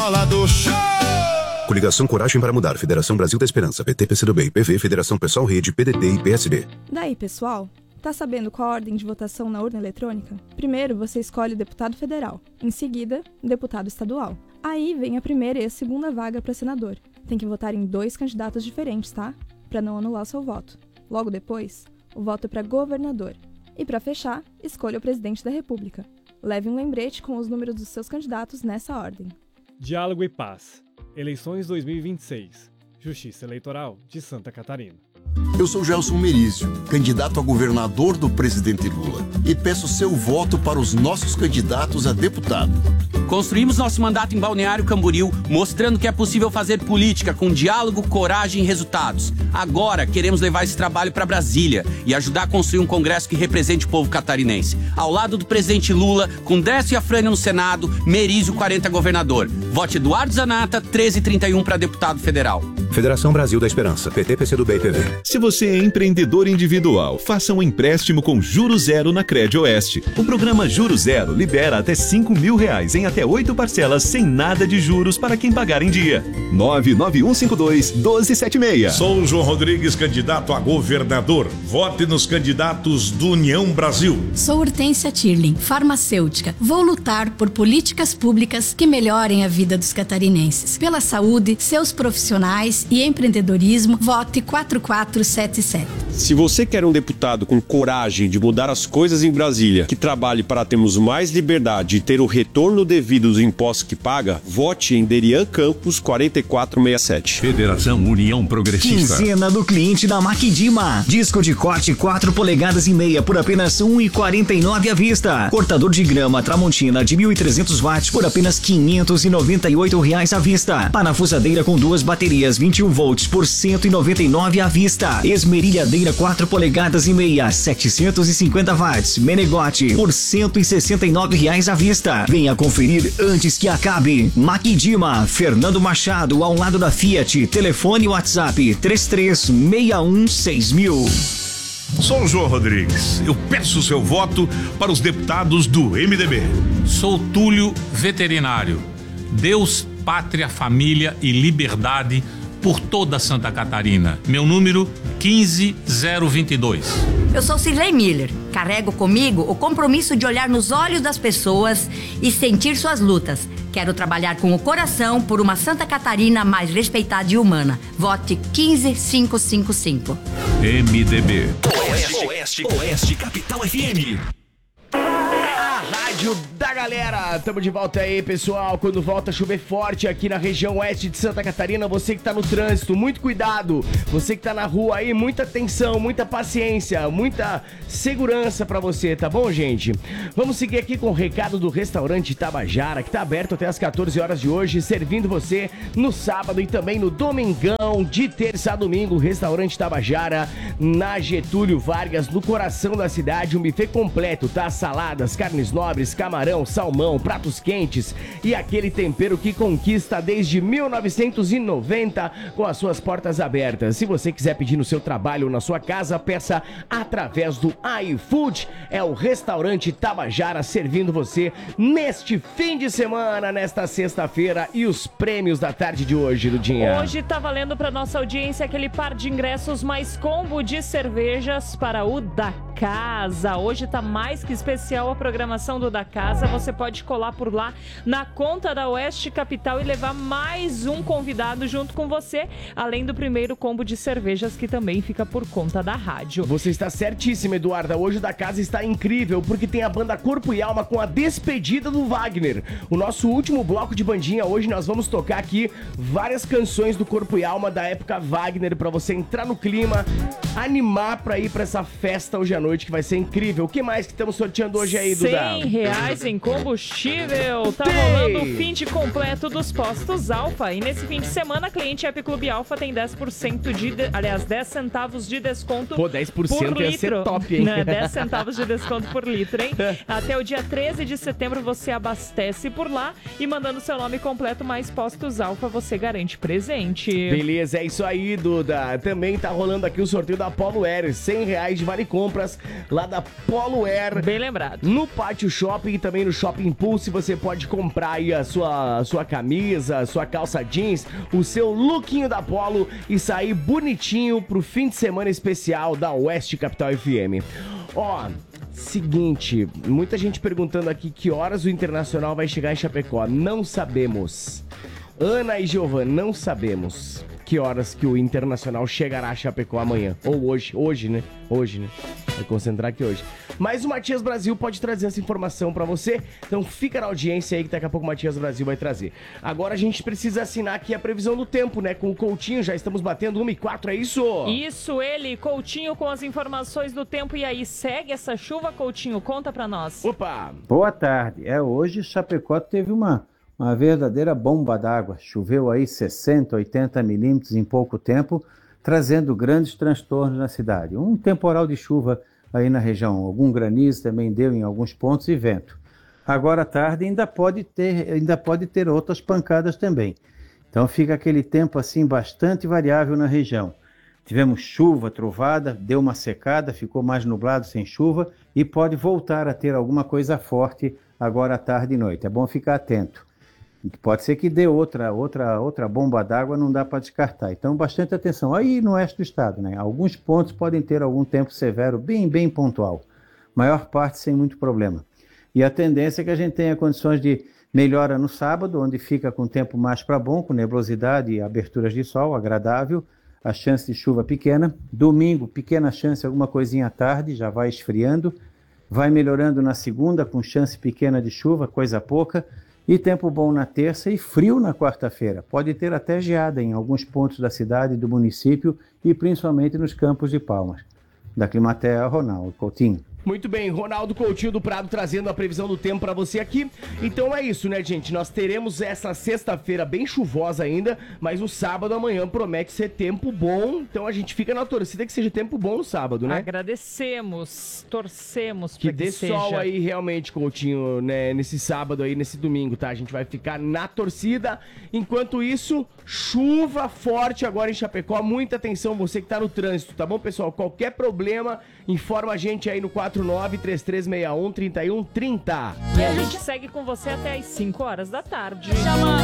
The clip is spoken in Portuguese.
Fala do show! Coligação Coragem para Mudar, Federação Brasil da Esperança, PT, PCdoB e PV, Federação Pessoal Rede, PDT e PSD. Daí, pessoal, tá sabendo qual a ordem de votação na urna eletrônica? Primeiro, você escolhe deputado federal. Em seguida, deputado estadual. Aí vem a primeira e a segunda vaga para senador. Tem que votar em 2 candidatos diferentes, tá? Para não anular o seu voto. Logo depois, o voto é para governador. E para fechar, escolha o presidente da República. Leve um lembrete com os números dos seus candidatos nessa ordem. Diálogo e Paz. Eleições 2026. Justiça Eleitoral de Santa Catarina. Eu sou Gelson Merizio, candidato a governador do presidente Lula, e peço seu voto para os nossos candidatos a deputado. Construímos nosso mandato em Balneário Camboriú, mostrando que é possível fazer política com diálogo, coragem e resultados. Agora queremos levar esse trabalho para Brasília e ajudar a construir um congresso que represente o povo catarinense. Ao lado do presidente Lula, com Décio e Afrânio no Senado, Merizio 40 governador. Vote Eduardo Zanata, 1331 para deputado federal. Federação Brasil da Esperança, PT, PCdoB e PV. Se você é empreendedor individual, faça um empréstimo com Juros Zero na Credioeste. O programa Juros Zero libera até R$5.000 em até 8 parcelas sem nada de juros para quem pagar em dia. 99152-1276. Sou João Rodrigues, candidato a governador. Vote nos candidatos do União Brasil. Sou Hortência Tirling, farmacêutica. Vou lutar por políticas públicas que melhorem a vida dos catarinenses. Pela saúde, seus profissionais e empreendedorismo, vote 4477. Se você quer um deputado com coragem de mudar as coisas em Brasília, que trabalhe para termos mais liberdade e ter o retorno devido dos impostos que paga, vote em Derian Campos 4467. Federação União Progressista. Quinzena do cliente da Maquidima. Disco de corte 4 polegadas e meia por apenas R$1,49 à vista. Cortador de grama Tramontina de 1.300 watts por apenas R$598 à vista. Parafusadeira com 2 baterias 21 volts por R$199 à vista. Esmerilhadeira 4 polegadas e meia 750 watts. Menegote por R$169 à vista. Venha conferir antes que acabe. Maquidima, Fernando Machado, ao lado da Fiat. Telefone WhatsApp 33616000. Sou João Rodrigues. Eu peço o seu voto para os deputados do MDB. Sou Túlio Veterinário. Deus, pátria, família e liberdade por toda Santa Catarina. Meu número 15022. Eu sou Cirlei Miller. Carrego comigo o compromisso de olhar nos olhos das pessoas e sentir suas lutas. Quero trabalhar com o coração por uma Santa Catarina mais respeitada e humana. Vote 15555. MDB. Oeste Capital FM. Rádio da galera, tamo de volta aí, pessoal. Quando volta a chover forte aqui na região oeste de Santa Catarina, você que tá no trânsito, muito cuidado. Você que tá na rua aí, muita atenção, muita paciência, muita segurança pra você, tá bom, gente? Vamos seguir aqui com o recado do restaurante Tabajara, que tá aberto até as 14 horas de hoje, servindo você no sábado e também no domingão, de terça a domingo. Restaurante Tabajara, na Getúlio Vargas, no coração da cidade, um buffet completo, tá? Saladas, carnes nobres, camarão, salmão, pratos quentes e aquele tempero que conquista desde 1990 com as suas portas abertas. Se você quiser pedir no seu trabalho ou na sua casa, peça através do iFood. É o restaurante Tabajara servindo você neste fim de semana, nesta sexta-feira. E os prêmios da tarde de hoje, Ludinha? Hoje tá valendo pra nossa audiência aquele par de ingressos mais combo de cervejas para o Da Casa. Hoje tá mais que especial a programação do Da Casa. Você pode colar por lá na conta da Oeste Capital e levar mais um convidado junto com você, além do primeiro combo de cervejas que também fica por conta da rádio. Você está certíssima, Eduarda. Hoje o Da Casa está incrível porque tem a banda Corpo e Alma com a despedida do Wagner. O nosso último bloco de bandinha. Hoje nós vamos tocar aqui várias canções do Corpo e Alma da época Wagner para você entrar no clima, animar para ir para essa festa hoje à noite que vai ser incrível. O que mais que estamos sorteando hoje aí, Duda? R$100 em combustível. Tá rolando o fim de completo dos postos Alfa. E nesse fim de semana, cliente App Clube Alfa tem 10% de... Aliás, 10 centavos de desconto. Pô, 10% por ia litro. ser top, hein? 10 centavos de desconto por litro, hein? Até o dia 13 de setembro você abastece por lá e mandando seu nome completo mais postos Alfa, você garante presente. Beleza, é isso aí, Duda. Também tá rolando aqui o sorteio da Polo Air. R$100 de vale compras lá da Polo Air. Bem lembrado. No Pátio Shopping e também no Shopping Pulse você pode comprar aí a sua camisa, a sua calça jeans, o seu lookinho da Polo e sair bonitinho pro fim de semana especial da Oeste Capital FM. Ó, seguinte, muita gente perguntando aqui que horas o Internacional vai chegar em Chapecó. Não sabemos. Ana e Giovana, não sabemos que horas que o Internacional chegará a Chapecó amanhã. Ou hoje, né? Vai concentrar aqui hoje. Mas o Matias Brasil pode trazer essa informação pra você. Então fica na audiência aí que daqui a pouco o Matias Brasil vai trazer. Agora a gente precisa assinar aqui a previsão do tempo, né? Com o Coutinho, já estamos batendo 1h04, é isso? Isso, ele, Coutinho, com as informações do tempo. E aí, segue essa chuva, Coutinho? Conta pra nós. Opa! Boa tarde. Hoje Chapecó teve uma verdadeira bomba d'água. Choveu aí 60, 80 milímetros em pouco tempo, trazendo grandes transtornos na cidade. Um temporal de chuva aí na região, algum granizo também deu em alguns pontos e vento. Agora à tarde ainda pode ter outras pancadas também. Então fica aquele tempo assim bastante variável na região. Tivemos chuva, trovada, deu uma secada, ficou mais nublado sem chuva e pode voltar a ter alguma coisa forte agora à tarde e noite. É bom ficar atento. Pode ser que dê outra bomba d'água, não dá para descartar. Então, bastante atenção. Aí no oeste do estado, né? Alguns pontos podem ter algum tempo severo, bem pontual. Maior parte sem muito problema. E a tendência é que a gente tenha condições de melhora no sábado, onde fica com tempo mais para bom, com nebulosidade e aberturas de sol, agradável. A chance de chuva pequena. Domingo, pequena chance, alguma coisinha à tarde, já vai esfriando. Vai melhorando na segunda, com chance pequena de chuva, coisa pouca. E tempo bom na terça e frio na quarta-feira. Pode ter até geada em alguns pontos da cidade e do município e principalmente nos Campos de Palmas. Da Climatea, Ronaldo Coutinho. Muito bem, Ronaldo Coutinho do Prado trazendo a previsão do tempo pra você aqui. Então é isso, né, gente? Nós teremos essa sexta-feira bem chuvosa ainda, mas o sábado amanhã promete ser tempo bom. Então a gente fica na torcida que seja tempo bom no sábado, né? Agradecemos, torcemos que pra que dê seja. sol aí realmente, Coutinho, né, nesse sábado aí, nesse domingo, tá? A gente vai ficar na torcida. Enquanto isso, chuva forte agora em Chapecó. Muita atenção, você que tá no trânsito, tá bom, pessoal? Qualquer problema, informa a gente aí no 49-3361-3130. E a gente segue com você até às 5 horas da tarde.